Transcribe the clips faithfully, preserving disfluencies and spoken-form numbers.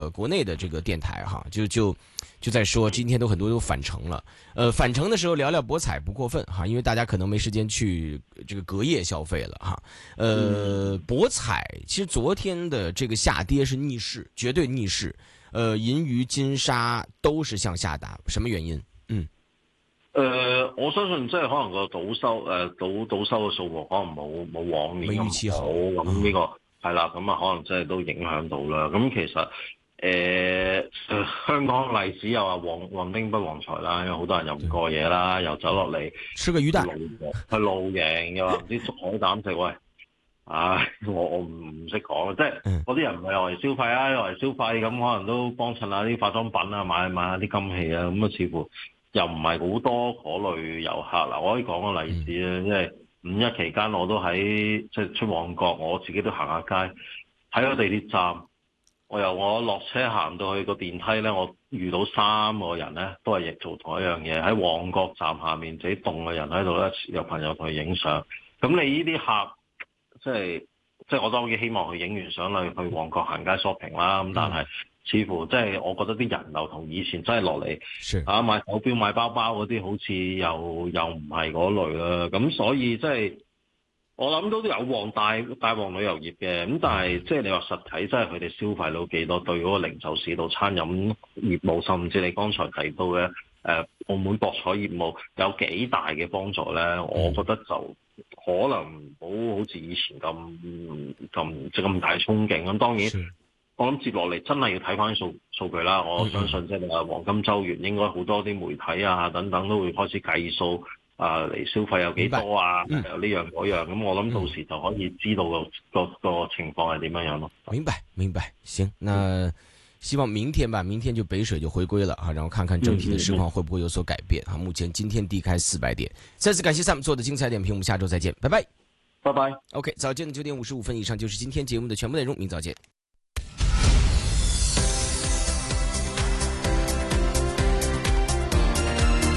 呃国内的这个电台哈，就就就在说今天都很多都返程了。呃，返程的时候聊聊博彩不过分哈，因为大家可能没时间去这个隔夜消费了哈。呃，博彩其实昨天的这个下跌是逆势，绝对逆势。呃，银娛、金沙都是向下打，什麼原因？嗯， 誒、呃，我相信即係可能個賭收誒賭賭收嘅數目可能冇冇往年咁好，咁呢、這個係啦，咁啊可能即係都影響到啦。咁其實誒、呃呃、香港例子又話旺旺丁不旺財啦，因為好多人又唔過夜啦，又走落嚟吃個魚蛋去露營，又話唔知捉海膽食喂。唉，我我唔唔識講，即係嗰啲人唔係嚟消費啊，嚟消費咁可能都幫襯下啲化妝品啊，買買下啲金器啊，咁啊似乎又唔係好多嗰類遊客。嗱，我可以講個例子啊，因為五一期間我都喺即係出旺角，我自己都行下街，喺個地鐵站，我由我落車行到去個電梯咧，我遇到三個人咧，都係亦做同一樣嘢，喺旺角站下面自己棟嘅人喺度咧，有朋友同佢影相。咁你呢啲客？即係即係我當然希望佢影完相去去旺角行街 shopping 啦，咁但係似乎即係我覺得啲人流同以前真係落嚟啊買手錶買包包嗰啲好似又又唔係嗰類啦，咁所以即係我諗都有旺帶帶旺旅遊業嘅，咁但係即係你話實體真係佢哋消費到幾多，對嗰個零售市道餐飲業務，甚至你剛才提到嘅誒、呃、澳門博彩業務有幾大嘅幫助咧，我覺得就可能唔好好似以前咁咁即係咁大憧憬咁。當然，我諗接落嚟真係要睇翻啲數數據啦。我相信即係話黃金週元應該好多啲媒體啊等等都會開始計數啊嚟消費有幾多啊，有呢樣嗰樣。咁我諗到時就可以知道個個個情況係點樣樣咯。 明白明白，行，那希望明天吧，明天就北水就回歸了啊，然後看看整體的市況會不會有所改變啊。目前今天低開四百點，再次感謝 Sam 做的精彩點評，我們下周再見，拜拜， 拜拜。 OK， 早間的九點五十五分以上就是今天節目的全部內容，明早見。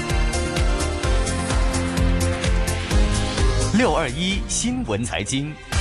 六二一新聞財經。